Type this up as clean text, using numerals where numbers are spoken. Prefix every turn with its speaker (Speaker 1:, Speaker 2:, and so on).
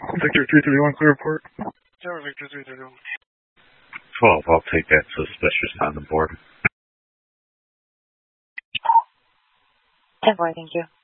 Speaker 1: Victor 331, clear report.
Speaker 2: Tower Victor 331.
Speaker 3: 12, I'll take that suspicious on the board.
Speaker 4: 10-4, thank you.